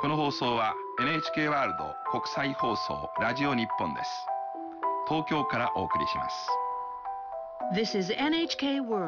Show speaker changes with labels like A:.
A: この放送は NHK ワールド国際放送ラジオ日本です。東京からお送りします。
B: This is NHK World